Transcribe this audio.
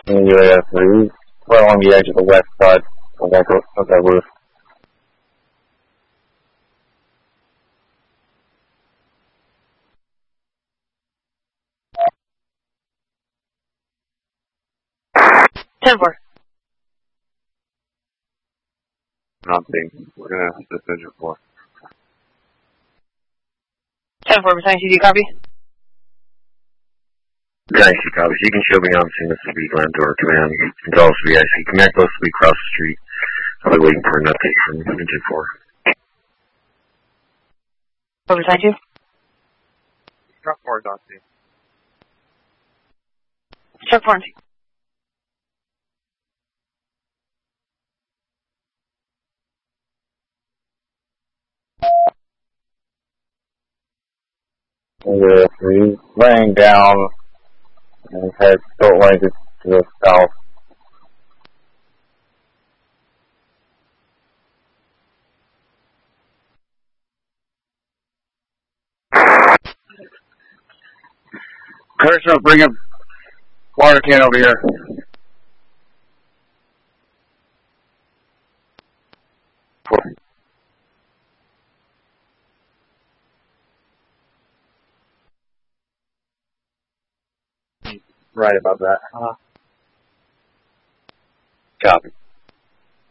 UAS 3, right along the edge of the west side of that roof. Ten-4. Nothing. We're gonna assist engine 4. 10-4, Battalion CD, copy? Battalion CD, copy. You can show me on scene. This will be Landor Command. Gonzales VIC. Command close to be across the street. I'll be waiting for an update from Engine 4. Over, Battalion 2. Truck 4, Dante. Truck 4. UAS 3, laying down and head short lane to the south. Carson, bring a water can over here. Right about that. Copy.